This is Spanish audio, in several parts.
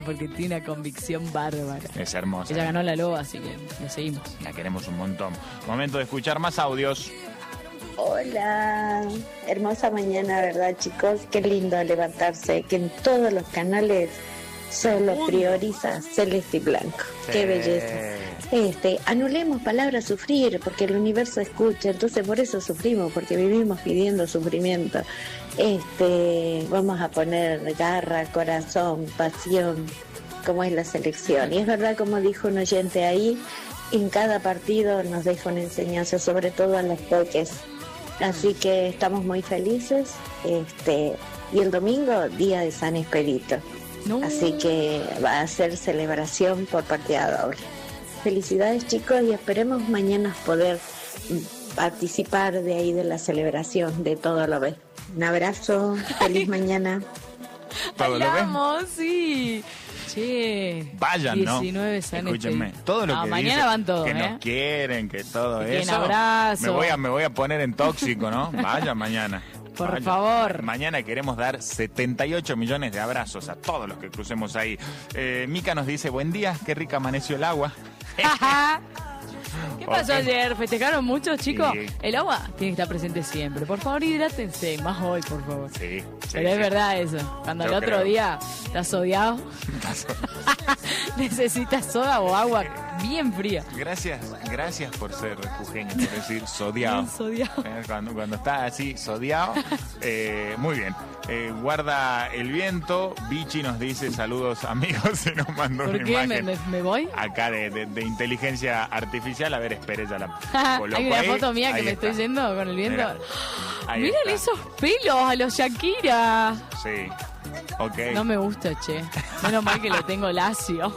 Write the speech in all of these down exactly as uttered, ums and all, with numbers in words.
porque tiene una convicción bárbara. Es hermosa. Ella ganó la loba, así que la seguimos. La queremos un montón. Momento de escuchar más audios. Hola, hermosa mañana, ¿verdad, chicos? Qué lindo levantarse, que en todos los canales solo prioriza Celeste y Blanco. Sí. Qué belleza. Este, anulemos palabra sufrir, porque el universo escucha, entonces por eso sufrimos, porque vivimos pidiendo sufrimiento. Este, vamos a poner garra, corazón, pasión, como es la selección. Y es verdad, como dijo un oyente ahí, en cada partido nos deja una enseñanza, sobre todo a los peques. Así que estamos muy felices. Este, y el domingo, día de San Expedito. No. Así que va a ser celebración por partida doble. Felicidades, chicos, y esperemos mañana poder participar de ahí de la celebración de Todo lo Ve. Un abrazo, feliz mañana. ¿Todo lo ven? Vamos, sí. Che. Vayan, ¿no? diecinueve San Escúchenme. Expedito. Todo lo Ah, que mañana dicen, van todos, que ¿eh? nos quieren, que todo Que quieren eso. abrazo. Me voy a me voy a poner en tóxico, ¿no? Vaya mañana. Por Vaya. favor. Mañana queremos dar setenta y ocho millones de abrazos a todos los que crucemos ahí. Eh, Mica nos dice, buen día, qué rica amaneció el agua. ¿Qué pasó Ok. ayer? ¿Festejaron muchos, chicos? Sí. El agua tiene que estar presente siempre. Por favor, hidrátense. Más hoy, por favor. Sí, sí, Pero es sí. verdad eso. Cuando Yo el otro creo. día estás odiado, necesitas soda o agua bien fría. Gracias, gracias por ser jujeño, por decir sodiado. Bien sodiado. Eh, Cuando, cuando está así, sodiado. Eh, muy bien. Eh, guarda el viento. Vichy nos dice saludos amigos y nos mandó ¿Por una qué? ¿Me, imagen me, me voy? acá de, de- de inteligencia artificial. A ver, espere, ya la coloco Hay una ahí. foto mía que Ahí me está. estoy yendo con el viento. Mira, ahí Miren está. esos pelos a los Shakira. Sí. Ok. No me gusta, che. Menos mal que lo tengo lacio.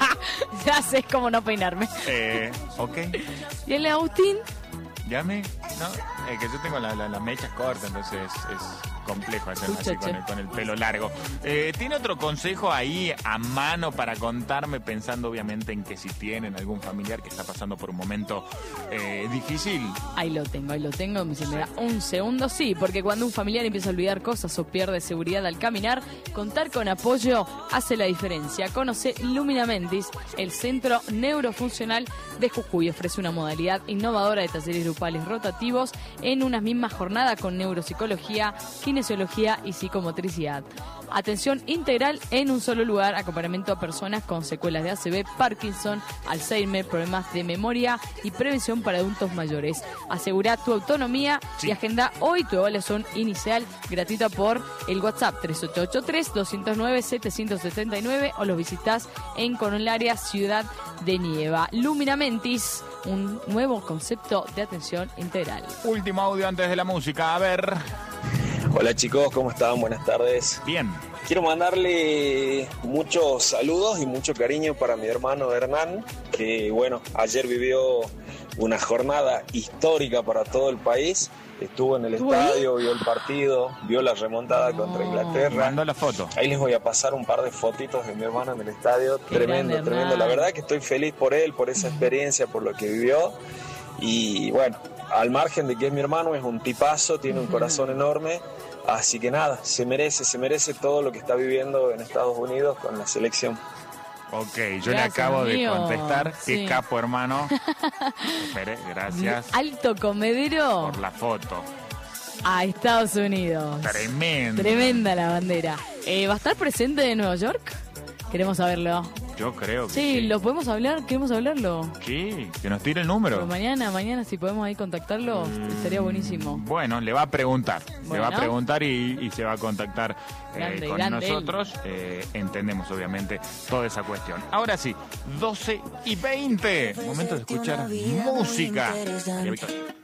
Ya sé cómo no peinarme. Eh, ok. ¿Y el Agustín? Llame. No, es que yo tengo la- la- las mechas cortas, entonces es complejo hacerlo así Escucha, con che. el, con el pelo largo. Eh, ¿Tiene otro consejo ahí a mano para contarme, pensando obviamente en que si tienen algún familiar que está pasando por un momento eh, difícil? Ahí lo tengo, ahí lo tengo. Si me da un segundo, sí, porque cuando un familiar empieza a olvidar cosas o pierde seguridad al caminar, contar con apoyo hace la diferencia. Conoce Lumina Mentis, el centro neurofuncional de Jujuy. Ofrece una modalidad innovadora de talleres grupales rotativos en una misma jornada con neuropsicología, kinesiología y psicomotricidad. Atención integral en un solo lugar, acompañamiento a personas con secuelas de A C V, Parkinson, Alzheimer, problemas de memoria y prevención para adultos mayores. Asegura tu autonomía Sí. y agenda hoy tu evaluación inicial gratuita por el WhatsApp tres ocho ocho tres, dos cero nueve, siete siete nueve o los visitas en Corolaria, Ciudad de Nieva. Lumina Mentis, un nuevo concepto de atención integral. Último audio antes de la música. A ver. Hola chicos, ¿cómo están? Buenas tardes. Bien. Quiero mandarle muchos saludos y mucho cariño para mi hermano Hernán, que bueno, ayer vivió una jornada histórica para todo el país. Estuvo en el ¿Estuvo ahí? estadio, vio el partido, vio la remontada contra Inglaterra. Mandó la foto. Ahí les voy a pasar un par de fotitos de mi hermano en el estadio. Qué Tremendo, grande, tremendo. Hernán. La verdad que estoy feliz por él, por esa experiencia, por lo que vivió. Y bueno, al margen de que es mi hermano, es un tipazo, tiene un corazón enorme. Así que nada, se merece, se merece todo lo que está viviendo en Estados Unidos con la selección. Ok, yo le Gracias, acabo amigo. de contestar. Qué Sí. capo, hermano. Espere, gracias Alto comedero por la foto. a Estados Unidos. Tremendo. Tremenda la bandera. Eh, ¿Va a estar presente en Nueva York? Queremos saberlo. Yo creo que Sí, sí. ¿lo podemos hablar? ¿Queremos hablarlo? Sí, que nos tire el número. Pero mañana, mañana si podemos ahí contactarlo, estaría buenísimo. Bueno, le va a preguntar. Le Bueno. va a preguntar y, y se va a contactar eh, Grande, con grande nosotros. Eh, entendemos, obviamente, toda esa cuestión. Ahora sí, doce y veinte. Momento de escuchar música. María Victoria.